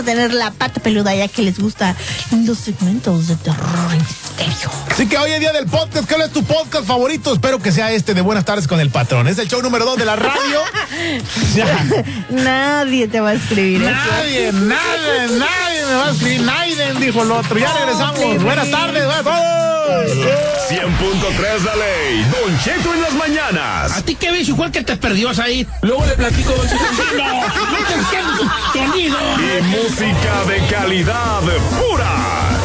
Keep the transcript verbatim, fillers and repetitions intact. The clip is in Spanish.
por tener la pata peluda, ya que les gusta los segmentos de terror y misterio. Así que hoy es día del podcast. ¿Cuál es tu podcast favorito? Espero que sea este de Buenas Tardes con el Patrón. Es el show número dos de la radio. Nadie te va a escribir Nadie, eso. nadie, nadie me va a escribir. Nadie, dijo el otro. Ya regresamos. Oh, buenas tardes. Buenas tardes. cien punto tres la ley. Don Cheto en las mañanas. ¿A ti qué ves? Igual que te perdió ahí. Luego le platico, Don Cheto. No, no te entiendo, te amigo. Y música de calidad pura.